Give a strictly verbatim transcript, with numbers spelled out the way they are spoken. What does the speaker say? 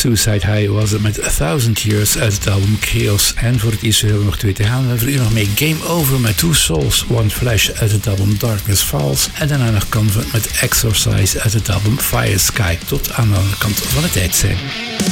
Suicide High was het met A Thousand Years uit het album Chaos. En voor het eerst hebben we nog twee te gaan. We hebben voor u nog mee Game Over met Two Souls, One Flesh uit het album Darkness Falls. En daarna nog Convent met Exorcise uit het album Fire Sky. Tot aan de andere kant van de tijd zijn.